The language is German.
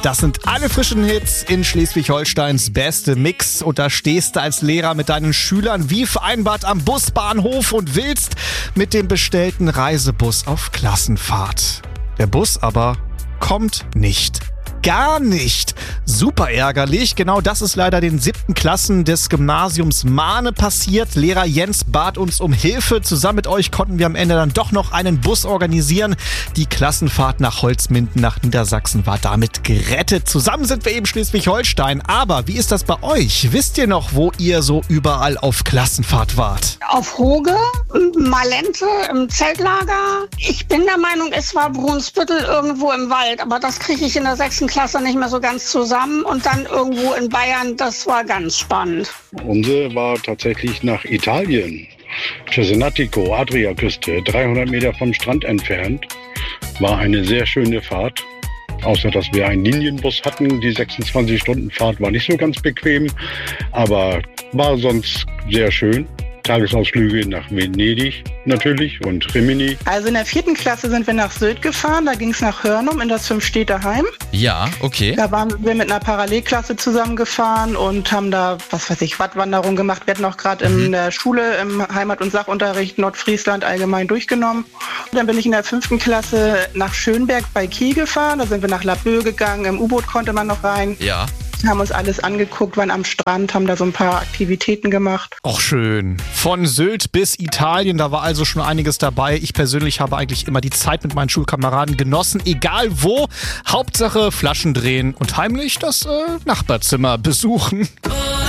Das sind alle frischen Hits in Schleswig-Holsteins beste Mix. Und da stehst du als Lehrer mit deinen Schülern wie vereinbart am Busbahnhof und willst mit dem bestellten Reisebus auf Klassenfahrt. Der Bus aber kommt nicht. Gar nicht. Super ärgerlich. Genau das ist leider den 7. Klassen des Gymnasiums Mahne passiert. Lehrer Jens bat uns um Hilfe. Zusammen mit euch konnten wir am Ende dann doch noch einen Bus organisieren. Die Klassenfahrt nach Holzminden nach Niedersachsen war damit gerettet. Zusammen sind wir eben Schleswig-Holstein. Aber wie ist das bei euch? Wisst ihr noch, wo ihr so überall auf Klassenfahrt wart? Auf Hoge, Malente, im Zeltlager. Ich bin der Meinung, es war Brunsbüttel irgendwo im Wald. Aber das kriege ich in der 6. Klasse nicht mehr so ganz zusammen. Und dann irgendwo in Bayern, das war ganz spannend. Unsere war tatsächlich nach Italien. Cesenatico, Adriaküste, 300 Meter vom Strand entfernt. War eine sehr schöne Fahrt. Außer, dass wir einen Linienbus hatten. Die 26-Stunden-Fahrt war nicht so ganz bequem, aber war sonst sehr schön. Tagesausflüge nach Venedig natürlich und Rimini. Also in der 4. Klasse sind wir nach Sylt gefahren, da ging es nach Hörnum in das 5-Städte-Heim. Ja, okay. Da waren wir mit einer Parallelklasse zusammengefahren und haben da, Wattwanderung gemacht. Wir hatten auch gerade in der Schule im Heimat- und Sachunterricht Nordfriesland allgemein durchgenommen. Und dann bin ich in der 5. Klasse nach Schönberg bei Kiel gefahren, da sind wir nach Laboe gegangen, im U-Boot konnte man noch rein. Ja. Haben uns alles angeguckt, waren am Strand, haben da so ein paar Aktivitäten gemacht. Och, schön. Von Sylt bis Italien, da war also schon einiges dabei. Ich persönlich habe eigentlich immer die Zeit mit meinen Schulkameraden genossen, egal wo. Hauptsache Flaschen drehen und heimlich das Nachbarzimmer besuchen.